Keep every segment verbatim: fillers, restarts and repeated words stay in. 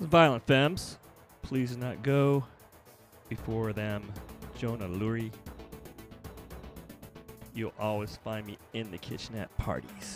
Violent Femmes, Please Do Not Go. Before them, Jonah Lurie. You'll always find me in the kitchenette parties.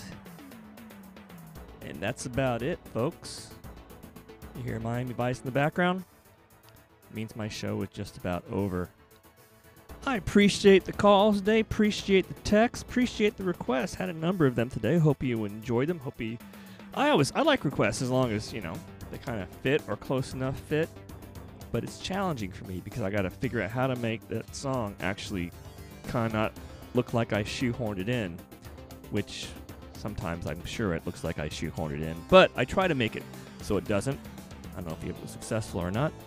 And that's about it, folks. You hear Miami Vice in the background? It means my show is just about over. I appreciate the calls today, appreciate the texts, appreciate the requests. Had a number of them today. Hope you enjoyed them. Hope you... I always... I like requests as long as, you know, they kind of fit or close enough fit. But it's challenging for me because I got to figure out how to make that song actually kind of not look like I shoehorned it in, which sometimes I'm sure it looks like I shoehorned it in. But I try to make it so it doesn't. I don't know if it was successful or not.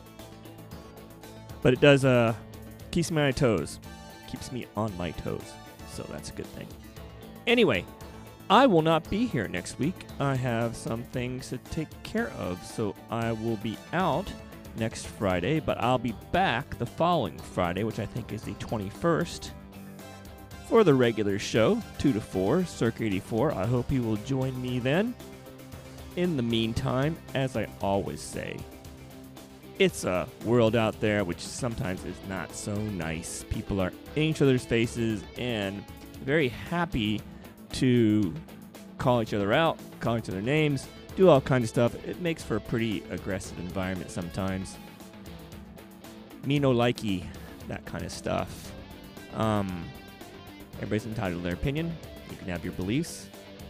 But it does, uh, keeps me on my toes. Keeps me on my toes. So that's a good thing. Anyway, I will not be here next week. I have some things to take care of, so I will be out next Friday, but I'll be back the following Friday, which I think is the twenty-first, for the regular show, two to four, Circa eighty-four. I hope you will join me then. In the meantime, as I always say, it's a world out there which sometimes is not so nice. People are in each other's faces and very happy to call each other out, call each other names, do all kinds of stuff. It makes for a pretty aggressive environment sometimes. Me no likey, that kind of stuff. Um, everybody's entitled to their opinion. You can have your beliefs,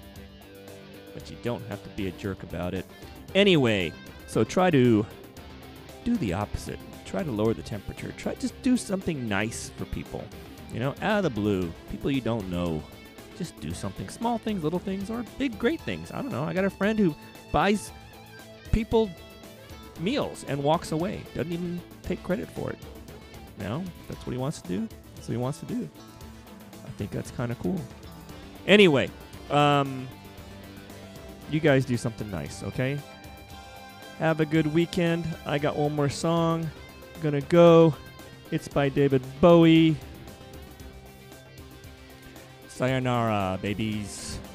but you don't have to be a jerk about it. Anyway, so try to do the opposite. Try to lower the temperature. Try just do something nice for people. You know, out of the blue, people you don't know. Just do something. Small things, little things, or big, great things. I don't know. I got a friend who buys people meals and walks away. Doesn't even take credit for it. You know, that's what he wants to do. That's what he wants to do. I think that's kind of cool. Anyway, um, you guys do something nice, okay? Have a good weekend. I got one more song. I'm gonna go. It's by David Bowie. Sayonara, babies.